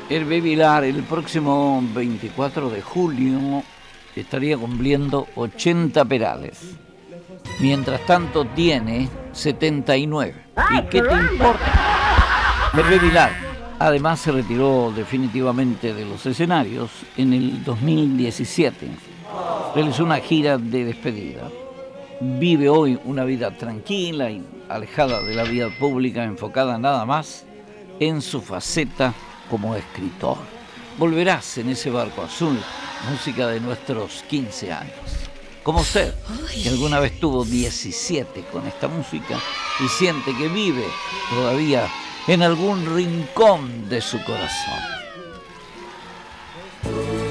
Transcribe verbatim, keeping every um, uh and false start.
Hervé Vilar el próximo veinticuatro de julio estaría cumpliendo ochenta perales. Mientras tanto tiene setenta y nueve. ¿Y qué te importa? Hervé Vilar además se retiró definitivamente de los escenarios en el dos mil diecisiete. Realizó una gira de despedida. Vive hoy una vida tranquila y alejada de la vida pública, enfocada nada más en su faceta como escritor. Volverás en ese barco azul, música de nuestros quince años. Como usted, que alguna vez tuvo diecisiete con esta música y siente que vive todavía en algún rincón de su corazón.